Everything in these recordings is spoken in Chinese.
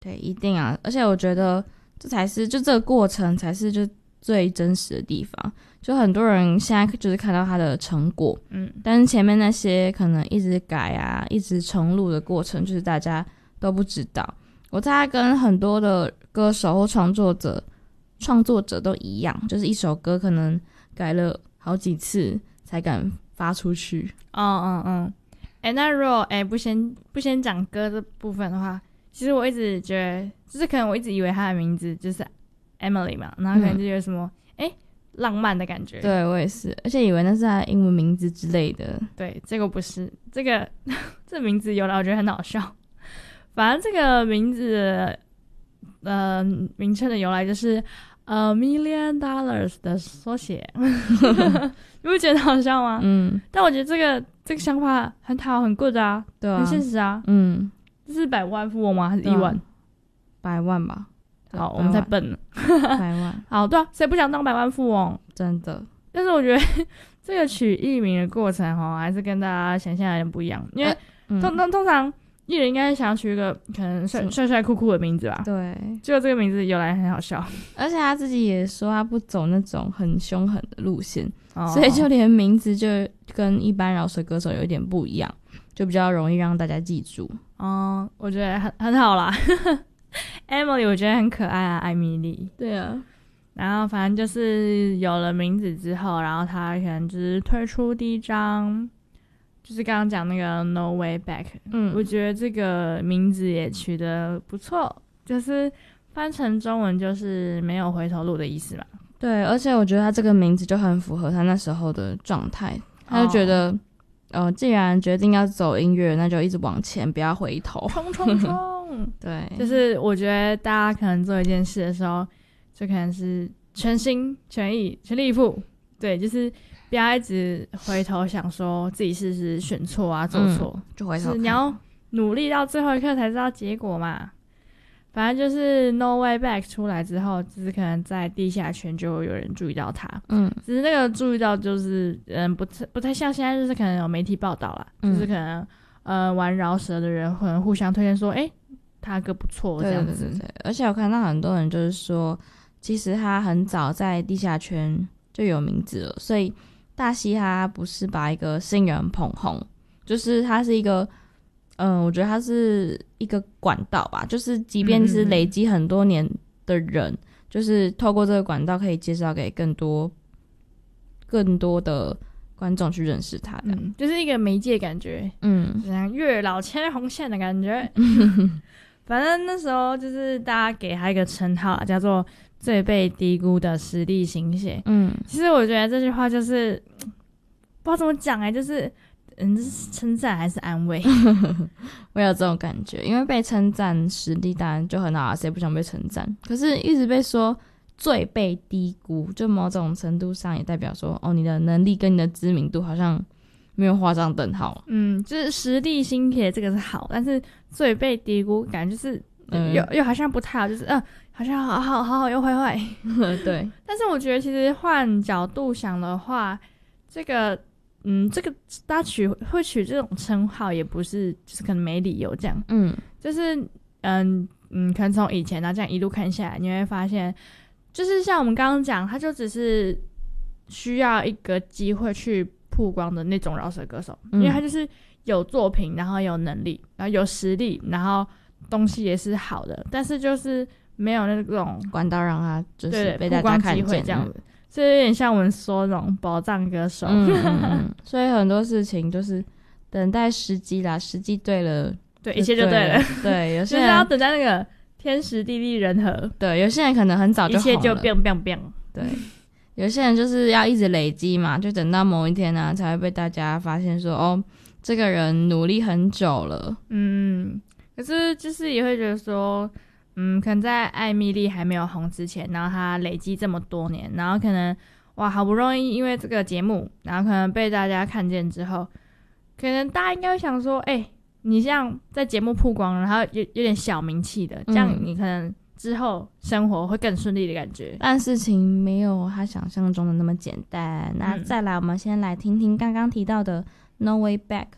对，一定啊！而且我觉得这才是就这个过程才是就最真实的地方。就很多人现在就是看到他的成果，但是前面那些可能一直改啊、一直重录的过程，就是大家都不知道。我在跟很多的歌手或创作者都一样，就是一首歌可能改了好几次才敢发出去。 那如果不先讲歌这部分的话，其实我一直觉得，就是可能我一直以为他的名字就是 Emily 嘛，然后可能就觉得什么浪漫的感觉。 对，我也是，而且以为那是他的英文名字之类的。 对，结果不是，这名字由来我觉得很好笑。反正这个名字的名称的由来就是$1 million 的缩写。你不觉得好笑吗？但我觉得这个想法很好，很 good 啊， 对啊， 很现实啊。这是百万富翁吗？还是亿万？ 百万吧。 好，我们太笨了。 百万。 好，对啊，谁不想当百万富翁？ 真的。 但是我觉得这个取艺名的过程还是跟大家想象有点不一样，因为通常艺人应该想要取一个可能帅帅酷酷的名字吧。 对， 结果这个名字由来很好笑， 而且他自己也说他不走那种很凶狠的路线，所以就连名字就跟一般饶舌歌手有一点不一样，就比较容易让大家记住。 我觉得很好啦。Emily 我觉得很可爱啊，艾米丽。 对啊， 然后反正就是有了名字之后，然后他可能就是推出第一张，就是刚刚讲那个 No Way Back。我觉得这个名字也取得不错，就是翻成中文就是没有回头路的意思嘛。 对，而且我觉得他这个名字就很符合他那时候的状态，他就觉得既然决定要走音乐，那就一直往前，不要回头， 冲冲冲。 对， 就是我觉得大家可能做一件事的时候，就可能是全心全意全力以赴。对，就是不要一直回头想说自己是不是选错啊做错， 就回头看， 就是你要努力到最后一刻才知道结果嘛。反正就是 No Way Back 出来之后，就是可能在地下圈就有人注意到他，只是那个注意到就是不太像现在，就是可能有媒体报道啦，就是可能玩饶舌的人可能互相推荐说他歌不错这样子。 对，而且我看到很多人就是说，其实他很早在地下圈就有名字了，所以大嘻哈不是把一个新人捧红，就是他是一个我觉得他是一个管道吧，就是即便是累积很多年的人，就是透过这个管道可以介绍给更多的观众去认识他的， 就是一个媒介感觉，像月老牵红线的感觉。反正那时候就是大家给他一个称号叫做最被低估的实力新血。其实我觉得这句话就是不知道怎么讲就是这是称赞还是安慰？ 我有这种感觉，因为被称赞实力当然就很好，谁不想被称赞？可是一直被说最被低估，就某种程度上也代表说你的能力跟你的知名度好像没有画上等号。 就是实力新血这个是好，但是最被低估感觉就是又好像不太好，就是好像好又坏。 对， 但是我觉得其实换角度想的话，这个大家会取这种称号也不是就是可能没理由这样。就是可能从以前这样一路看下来，你会发现就是像我们刚刚讲，他就只是需要一个机会去曝光的那种饶舌歌手，因为他就是有作品，然后有能力，然后有实力，然后东西也是好的，但是就是没有那种管道让他就是被大家看见曝光机会这样子。所以有点像我们说那种宝藏歌手。 所以很多事情就是等待时机啦，时机对了， 对，一切就对了。 对，有些人就是要等待那个天时地利人和。 对，有些人可能很早就红了， 一切就变。 对，有些人就是要一直累积嘛，就等到某一天呢，才会被大家发现说这个人努力很久了。 可是就是也会觉得说可能在艾米丽还没有红之前，然后她累积这么多年，然后可能好不容易因为这个节目，然后可能被大家看见之后，可能大家应该会想说你这样在节目曝光，然后有点小名气的，这样你可能之后生活会更顺利的感觉。 但事情没有他想象中的那么简单。那再来我们先来听听刚刚提到的 No Way Back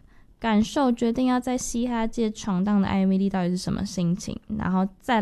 感受决定要在嘻哈界闯荡的艾米丽到底是什么心情，然后再